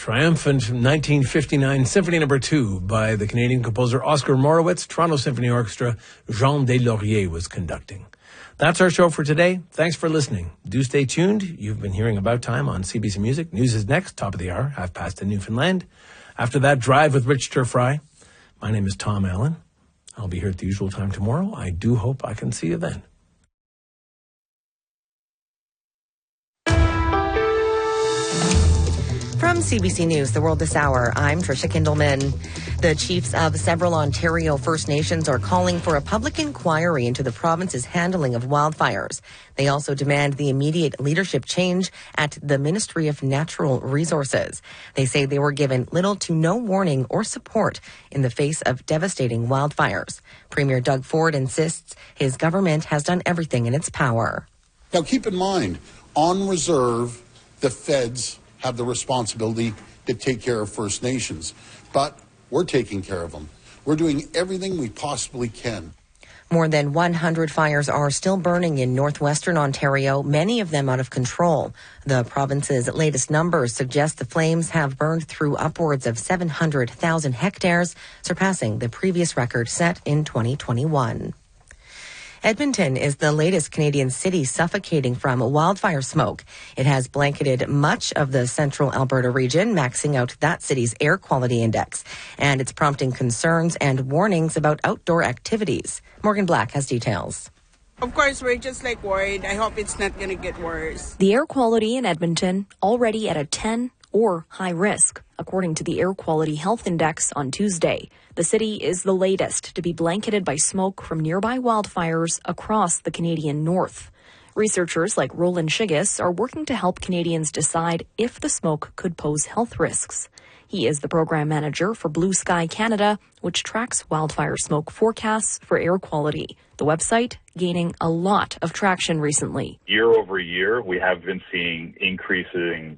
Triumphant 1959 Symphony No. 2 by the Canadian composer Oscar Morowitz. Toronto Symphony Orchestra, Jean Deslauriers was conducting. That's our show for today. Thanks for listening. Do stay tuned. You've been hearing About Time on CBC Music. News is next, top of the hour, 5:30 in Newfoundland. After that, Drive with Rich Turfry. My name is Tom Allen. I'll be here at the usual time tomorrow. I do hope I can see you then. From CBC News, The World This Hour, I'm Tricia Kindelman. The chiefs of several Ontario First Nations are calling for a public inquiry into the province's handling of wildfires. They also demand the immediate leadership change at the Ministry of Natural Resources. They say they were given little to no warning or support in the face of devastating wildfires. Premier Doug Ford insists his government has done everything in its power. Now keep in mind, on reserve, the feds have the responsibility to take care of First Nations. But we're taking care of them. We're doing everything we possibly can. More than 100 fires are still burning in northwestern Ontario, many of them out of control. The province's latest numbers suggest the flames have burned through upwards of 700,000 hectares, surpassing the previous record set in 2021. Edmonton is the latest Canadian city suffocating from wildfire smoke. It has blanketed much of the central Alberta region, maxing out that city's air quality index. And it's prompting concerns and warnings about outdoor activities. Morgan Black has details. Of course, we're just worried. I hope it's not going to get worse. The air quality in Edmonton already at a 10 or high risk, according to the Air Quality Health Index on Tuesday. The city is the latest to be blanketed by smoke from nearby wildfires across the Canadian north. Researchers like Roland Shiggis are working to help Canadians decide if the smoke could pose health risks. He is the program manager for Blue Sky Canada, which tracks wildfire smoke forecasts for air quality. The website gaining a lot of traction recently. Year over year, we have been seeing increasing